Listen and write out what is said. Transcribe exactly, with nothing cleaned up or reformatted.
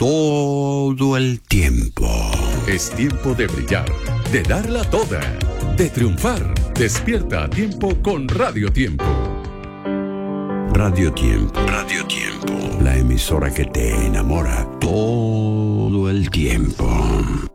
todo el tiempo. Es tiempo de brillar, de darla toda, de triunfar. Despierta a tiempo con Radio Tiempo. Radio Tiempo. Radio Tiempo. La emisora que te enamora todo el tiempo.